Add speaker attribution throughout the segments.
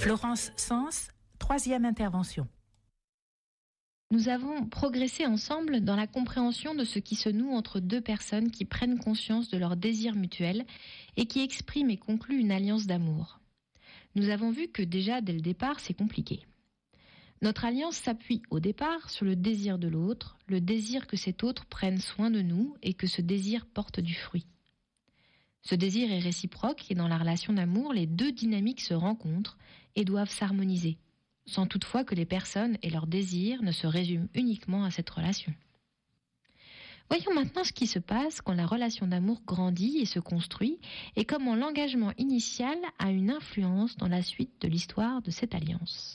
Speaker 1: Florence Sens, troisième intervention.
Speaker 2: Nous avons progressé ensemble dans la compréhension de ce qui se noue entre deux personnes qui prennent conscience de leurs désirs mutuels et qui expriment et concluent une alliance d'amour. Nous avons vu que déjà dès le départ, c'est compliqué. Notre alliance s'appuie au départ sur le désir de l'autre, le désir que cet autre prenne soin de nous et que ce désir porte du fruit. Ce désir est réciproque et dans la relation d'amour, les deux dynamiques se rencontrent et doivent s'harmoniser, sans toutefois que les personnes et leurs désirs ne se résument uniquement à cette relation. Voyons maintenant ce qui se passe quand la relation d'amour grandit et se construit et comment l'engagement initial a une influence dans la suite de l'histoire de cette alliance.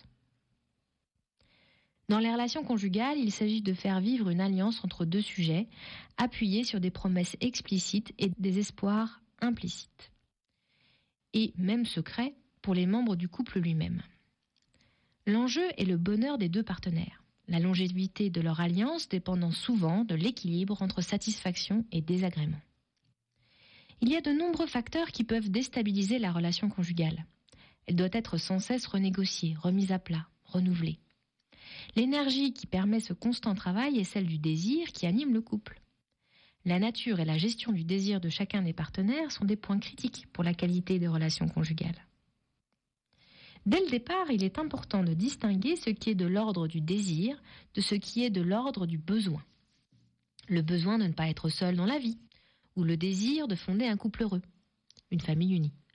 Speaker 2: Dans les relations conjugales, il s'agit de faire vivre une alliance entre deux sujets, appuyée sur des promesses explicites et des espoirs implicites, et même secrets pour les membres du couple lui-même. L'enjeu est le bonheur des deux partenaires, la longévité de leur alliance dépendant souvent de l'équilibre entre satisfaction et désagrément. Il y a de nombreux facteurs qui peuvent déstabiliser la relation conjugale. Elle doit être sans cesse renégociée, remise à plat, renouvelée. L'énergie qui permet ce constant travail est celle du désir qui anime le couple. La nature et la gestion du désir de chacun des partenaires sont des points critiques pour la qualité des relations conjugales. Dès le départ, il est important de distinguer ce qui est de l'ordre du désir de ce qui est de l'ordre du besoin. Le besoin de ne pas être seul dans la vie, ou le désir de fonder un couple heureux, une famille unie.